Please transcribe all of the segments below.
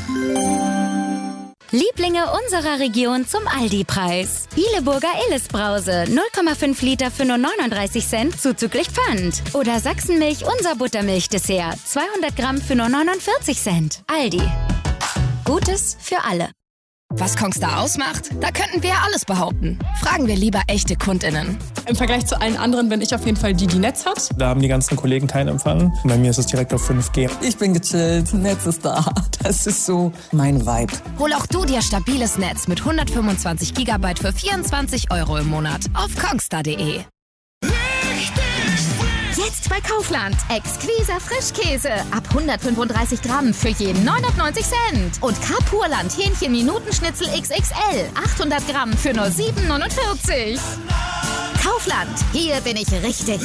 Lieblinge unserer Region zum Aldi-Preis. Bieleburger Illes-Brause, 0,5 Liter für nur 39 Cent zuzüglich Pfand. Oder Sachsenmilch unser Buttermilch-Dessert, 200 Gramm für nur 49 Cent. Aldi. Gutes für alle. Was Kongstar ausmacht? Da könnten wir ja alles behaupten. Fragen wir lieber echte KundInnen. Im Vergleich zu allen anderen bin ich auf jeden Fall die Netz hat. Da haben die ganzen Kollegen keinen Empfang. Bei mir ist es direkt auf 5G. Ich bin gechillt, Netz ist da. Das ist so mein Vibe. Hol auch du dir stabiles Netz mit 125 GB für 24 € im Monat auf kongstar.de. Jetzt bei Kaufland. Exquiser Frischkäse. Ab 135 Gramm für jeden 99 Cent. Und Kapurland Hähnchen-Minutenschnitzel XXL. 800 Gramm für nur 7,49. Kaufland. Hier bin ich richtig.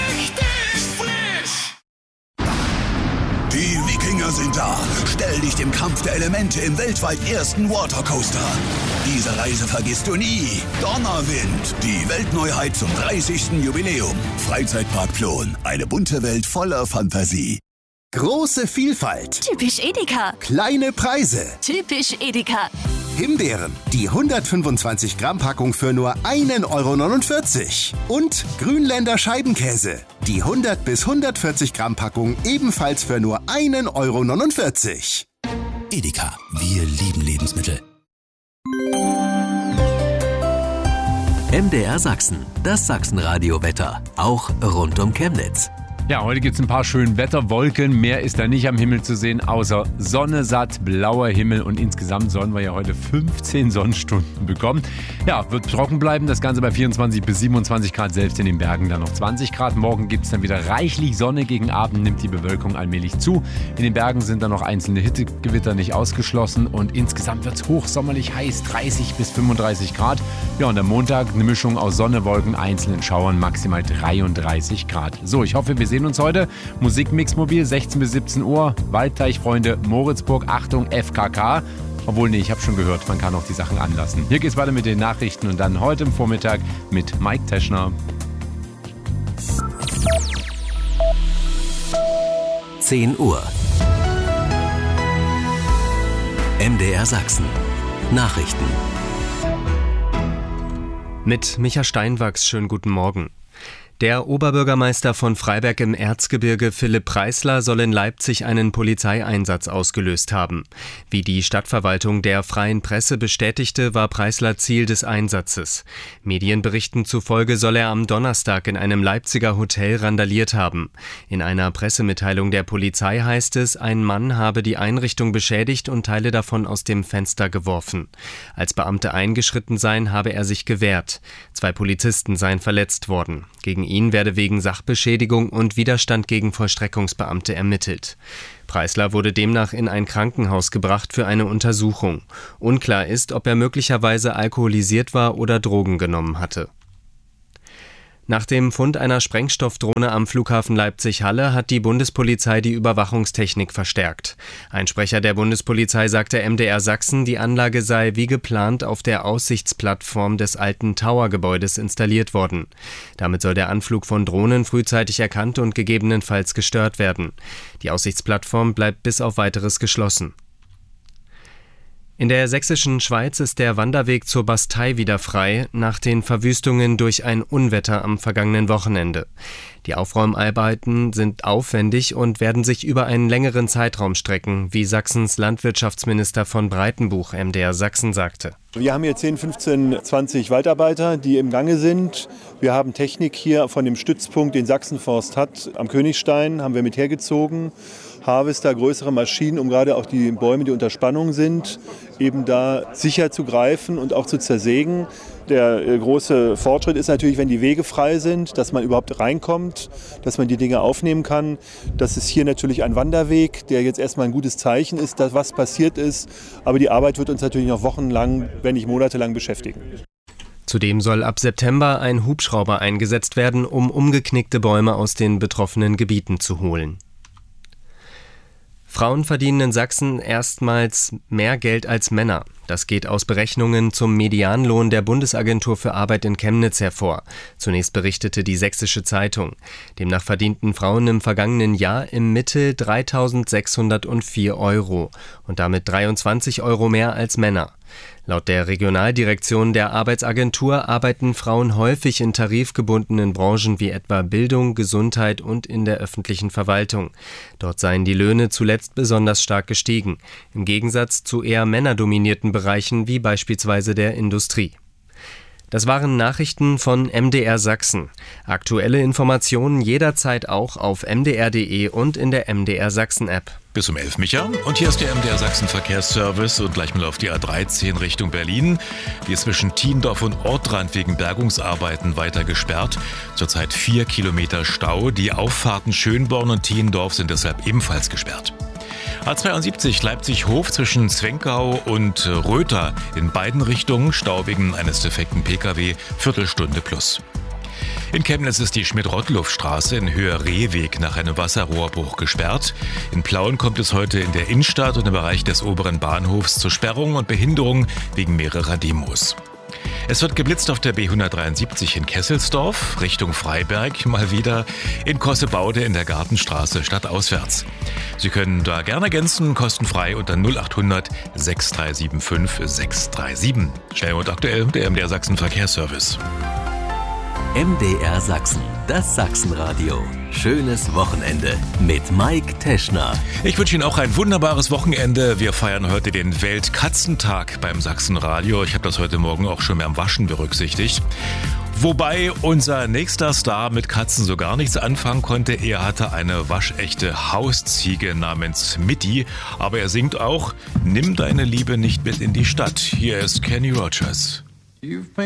Die Wikinger sind da. Stell dich dem Kampf der Elemente im weltweit ersten Watercoaster. Diese Reise vergisst du nie. Donnerwind, die Weltneuheit zum 30. Jubiläum. Freizeitpark Plon, eine bunte Welt voller Fantasie. Große Vielfalt. Typisch Edeka. Kleine Preise. Typisch Edeka. Himbeeren, die 125 Gramm Packung für nur 1,49 €. Und Grünländer Scheibenkäse, die 100 bis 140 Gramm Packung ebenfalls für nur 1,49 €. Edeka, wir lieben Lebensmittel. MDR Sachsen, das Sachsenradio-Wetter, auch rund um Chemnitz. Ja, heute gibt es ein paar schöne Wetterwolken. Mehr ist da nicht am Himmel zu sehen, außer Sonne, satt, blauer Himmel. Und insgesamt sollen wir ja heute 15 Sonnenstunden bekommen. Ja, wird trocken bleiben. Das Ganze bei 24 bis 27 Grad, selbst in den Bergen dann noch 20 Grad. Morgen gibt es dann wieder reichlich Sonne. Gegen Abend nimmt die Bewölkung allmählich zu. In den Bergen sind dann noch einzelne Hittegewitter nicht ausgeschlossen. Und insgesamt wird es hochsommerlich heiß, 30 bis 35 Grad. Ja, und am Montag eine Mischung aus Sonne, Wolken, einzelnen Schauern, maximal 33 Grad. So, ich hoffe, wir sehen uns heute. Musikmix mobil, 16 bis 17 Uhr. Waldteichfreunde Moritzburg, Achtung, FKK. Obwohl, nee, ich habe schon gehört, man kann auch die Sachen anlassen. Hier geht's weiter mit den Nachrichten und dann heute im Vormittag mit Mike Teschner. 10 Uhr. MDR Sachsen. Nachrichten. Mit Micha Steinwachs, schönen guten Morgen. Der Oberbürgermeister von Freiberg im Erzgebirge, Philipp Preisler, soll in Leipzig einen Polizeieinsatz ausgelöst haben. Wie die Stadtverwaltung der Freien Presse bestätigte, war Preisler Ziel des Einsatzes. Medienberichten zufolge soll er am Donnerstag in einem Leipziger Hotel randaliert haben. In einer Pressemitteilung der Polizei heißt es, ein Mann habe die Einrichtung beschädigt und Teile davon aus dem Fenster geworfen. Als Beamte eingeschritten seien, habe er sich gewehrt. 2 Polizisten seien verletzt worden. Gegen ihn werde wegen Sachbeschädigung und Widerstand gegen Vollstreckungsbeamte ermittelt. Preisler wurde demnach in ein Krankenhaus gebracht für eine Untersuchung. Unklar ist, ob er möglicherweise alkoholisiert war oder Drogen genommen hatte. Nach dem Fund einer Sprengstoffdrohne am Flughafen Leipzig-Halle hat die Bundespolizei die Überwachungstechnik verstärkt. Ein Sprecher der Bundespolizei sagte MDR Sachsen, die Anlage sei wie geplant auf der Aussichtsplattform des alten Tower-Gebäudes installiert worden. Damit soll der Anflug von Drohnen frühzeitig erkannt und gegebenenfalls gestört werden. Die Aussichtsplattform bleibt bis auf Weiteres geschlossen. In der sächsischen Schweiz ist der Wanderweg zur Bastei wieder frei, nach den Verwüstungen durch ein Unwetter am vergangenen Wochenende. Die Aufräumarbeiten sind aufwendig und werden sich über einen längeren Zeitraum strecken, wie Sachsens Landwirtschaftsminister von Breitenbuch MDR Sachsen sagte. Wir haben hier 10, 15, 20 Waldarbeiter, die im Gange sind. Wir haben Technik hier von dem Stützpunkt, den Sachsenforst hat, am Königstein, haben wir mit hergezogen. Harvester, größere Maschinen, um gerade auch die Bäume, die unter Spannung sind, eben da sicher zu greifen und auch zu zersägen. Der große Fortschritt ist natürlich, wenn die Wege frei sind, dass man überhaupt reinkommt, dass man die Dinge aufnehmen kann. Das ist hier natürlich ein Wanderweg, der jetzt erstmal ein gutes Zeichen ist, dass was passiert ist. Aber die Arbeit wird uns natürlich noch wochenlang, wenn nicht monatelang beschäftigen. Zudem soll ab September ein Hubschrauber eingesetzt werden, um umgeknickte Bäume aus den betroffenen Gebieten zu holen. Frauen verdienen in Sachsen erstmals mehr Geld als Männer. Das geht aus Berechnungen zum Medianlohn der Bundesagentur für Arbeit in Chemnitz hervor. Zunächst berichtete die Sächsische Zeitung. Demnach verdienten Frauen im vergangenen Jahr im Mittel 3.604 € und damit 23 € mehr als Männer. Laut der Regionaldirektion der Arbeitsagentur arbeiten Frauen häufig in tarifgebundenen Branchen wie etwa Bildung, Gesundheit und in der öffentlichen Verwaltung. Dort seien die Löhne zuletzt besonders stark gestiegen, im Gegensatz zu eher männerdominierten Bereichen wie beispielsweise der Industrie. Das waren Nachrichten von MDR Sachsen. Aktuelle Informationen jederzeit auch auf mdr.de und in der MDR Sachsen App. Bis um 11, Micha. Und hier ist der MDR Sachsen Verkehrsservice und gleich mal auf die A13 Richtung Berlin. Die ist zwischen Thiendorf und Ortrand wegen Bergungsarbeiten weiter gesperrt. Zurzeit 4 Kilometer Stau. Die Auffahrten Schönborn und Thiendorf sind deshalb ebenfalls gesperrt. A72 Leipzig-Hof zwischen Zwenkau und Röther in beiden Richtungen. Stau wegen eines defekten Pkw, Viertelstunde plus. In Chemnitz ist die Schmidt-Rottluff-Straße in Höhe Rehweg nach einem Wasserrohrbruch gesperrt. In Plauen kommt es heute in der Innenstadt und im Bereich des oberen Bahnhofs zu Sperrungen und Behinderungen wegen mehrerer Demos. Es wird geblitzt auf der B173 in Kesselsdorf, Richtung Freiberg, mal wieder in Kossebaude in der Gartenstraße stadtauswärts. Sie können da gerne ergänzen, kostenfrei unter 0800 6375 637. Schnell und aktuell der MDR Sachsen Verkehrsservice. MDR Sachsen, das Sachsenradio. Schönes Wochenende mit Mike Teschner. Ich wünsche Ihnen auch ein wunderbares Wochenende. Wir feiern heute den Weltkatzentag beim Sachsenradio. Ich habe das heute Morgen auch schon beim Waschen berücksichtigt. Wobei unser nächster Star mit Katzen so gar nichts anfangen konnte. Er hatte eine waschechte Hausziege namens Mitty. Aber er singt auch, nimm deine Liebe nicht mit in die Stadt. Hier ist Kenny Rogers.